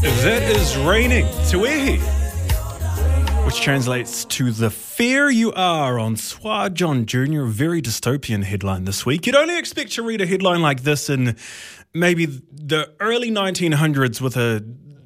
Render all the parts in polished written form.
That is raining Te Wehi, which translates to the fair you are on Swa John Jr., a very dystopian headline this week. You'd only expect to read a headline like this in maybe the early 1900s with a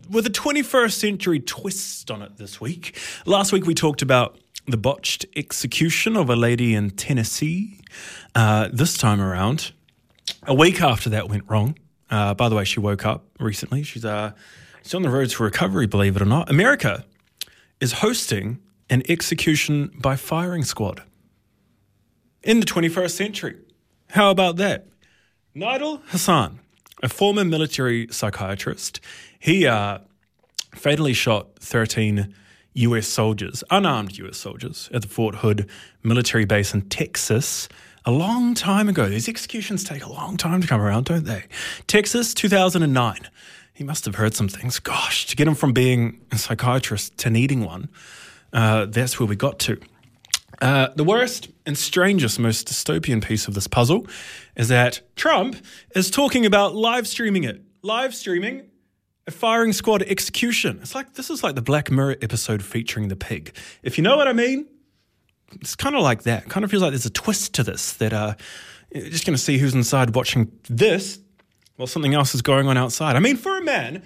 21st century twist on it this week. Last week we talked about the botched execution of a lady in Tennessee. This time around, a week after that went wrong. By the way, she woke up recently. She's on the road to recovery, believe it or not. America is hosting an execution by firing squad in the 21st century. How about that? Nidal Hasan, a former military psychiatrist, he fatally shot 13 US soldiers, unarmed US soldiers, at the Fort Hood military base in Texas a long time ago. These executions take a long time to come around, don't they? Texas, 2009. He must have heard some things. Gosh, to get him from being a psychiatrist to needing one, that's where we got to. The worst and strangest, most dystopian piece of this puzzle is that Trump is talking about live streaming it. Live streaming a firing squad execution. This is like the Black Mirror episode featuring the pig. If you know what I mean, it's kind of like that. It kind of feels like there's a twist to this that you're just going to see who's inside watching this while something else is going on outside. I mean, for a man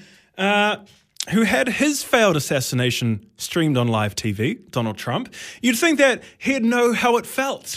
who had his failed assassination streamed on live TV, Donald Trump, you'd think that he'd know how it felt.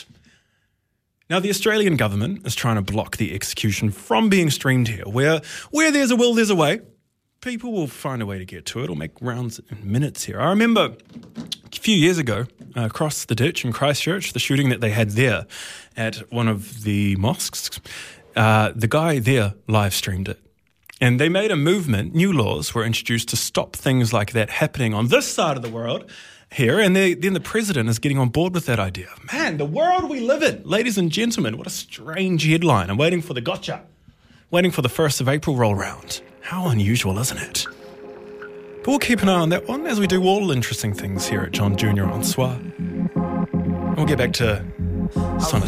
Now, the Australian government is trying to block the execution from being streamed here. Where there's a will, there's a way. People will find a way to get to it or make rounds in minutes here. I remember a few years ago, across the ditch in Christchurch, the shooting that they had there at one of the mosques, the guy there live streamed it. And they made a movement, new laws were introduced to stop things like that happening on this side of the world here. And then the president is getting on board with that idea. Man, the world we live in, ladies and gentlemen, what a strange headline. I'm waiting for the gotcha, waiting for the 1st of April roll round. How unusual, isn't it? But we'll keep an eye on that one as we do all interesting things here at John Jr. on SWA. We'll get back to Sonnet.